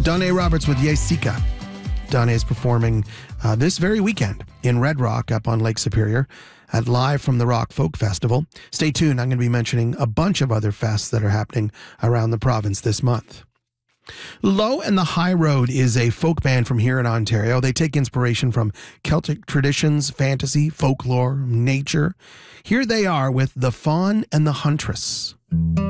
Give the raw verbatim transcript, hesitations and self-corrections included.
Donné Roberts with Yesika. Donné is performing uh, this very weekend in Red Rock up on Lake Superior at Live from the Rock Folk Festival. Stay tuned. I'm going to be mentioning a bunch of other fests that are happening around the province this month. Low and the High Road is a folk band from here in Ontario. They take inspiration from Celtic traditions, fantasy, folklore, nature. Here they are with The Fawn and the Huntress.